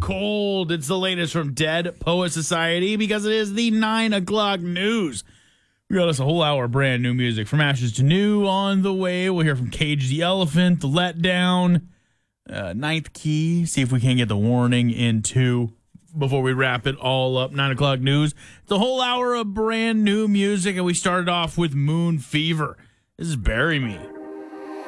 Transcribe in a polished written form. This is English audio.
Cold. It's the latest from Dead Poet Society because it is the 9 o'clock news. We got us a whole hour of brand new music from Ashes to New on the way. We'll hear from Cage the Elephant, The Letdown, Ninth Key. See if we can get the warning in too before we wrap it all up. 9 o'clock news. It's a whole hour of brand new music, and we started off with Moon Fever. This is Bury Me.